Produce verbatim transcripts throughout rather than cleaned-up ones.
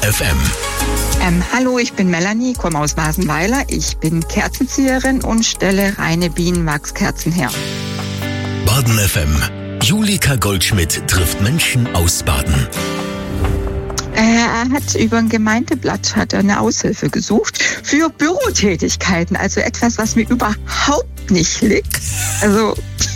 F M. Ähm, hallo, ich bin Melanie, komme aus Basenweiler. Ich bin Kerzenzieherin und stelle reine Bienenwachskerzen her. Baden F M. Julika Goldschmidt trifft Menschen aus Baden. Er hat über ein Gemeindeblatt hat er eine Aushilfe gesucht für Bürotätigkeiten, also etwas, was mir überhaupt nicht liegt. Also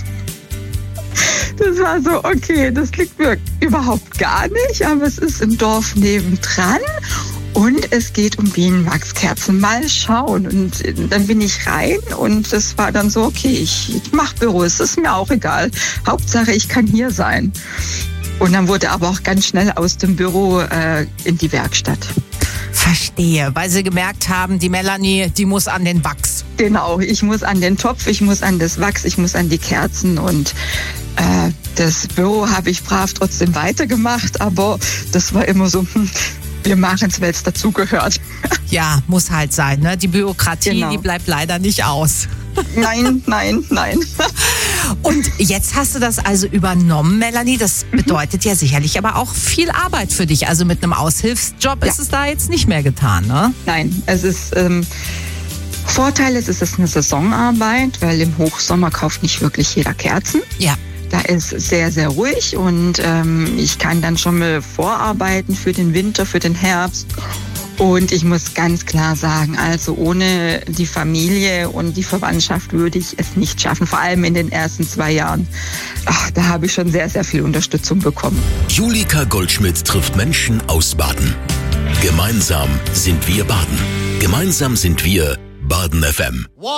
das war so, okay, das liegt mir überhaupt gar nicht, aber es ist im Dorf nebendran und es geht um Bienenwachskerzen. Mal schauen. Und dann bin ich rein und es war dann so, okay, ich, ich mache Büro, es ist mir auch egal. Hauptsache, ich kann hier sein. Und dann wurde aber auch ganz schnell aus dem Büro äh, in die Werkstatt. Verstehe, weil sie gemerkt haben, die Melanie, die muss an den Wachs. Genau, ich muss an den Topf, ich muss an das Wachs, ich muss an die Kerzen und äh, das Büro habe ich brav trotzdem weitergemacht, aber das war immer so, hm, wir machen es, weil es dazugehört. Ja, muss halt sein, ne? Die Bürokratie, Genau. Die bleibt leider nicht aus. Nein, nein, nein. Und jetzt hast du das also übernommen, Melanie. Das bedeutet ja sicherlich aber auch viel Arbeit für dich. Also mit einem Aushilfsjob Ja. ist es da jetzt nicht mehr getan, ne? Nein, es ist ähm, Vorteil ist, es ist eine Saisonarbeit, weil im Hochsommer kauft nicht wirklich jeder Kerzen. Ja. Da ist sehr, sehr ruhig und ähm, ich kann dann schon mal vorarbeiten für den Winter, für den Herbst. Und ich muss ganz klar sagen, also ohne die Familie und die Verwandtschaft würde ich es nicht schaffen, vor allem in den ersten zwei Jahren. Ach, da habe ich schon sehr, sehr viel Unterstützung bekommen. Julika Goldschmidt trifft Menschen aus Baden. Gemeinsam sind wir Baden. Gemeinsam sind wir Baden F M.